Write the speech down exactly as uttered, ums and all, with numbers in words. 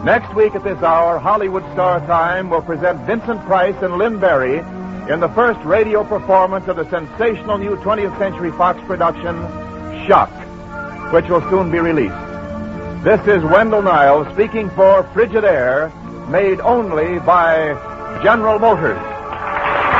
Next week at this hour, Hollywood Star Time will present Vincent Price and Lynn Berry in the first radio performance of the sensational new twentieth Century Fox production, Shock, which will soon be released. This is Wendell Niles speaking for Frigidaire, made only by General Motors.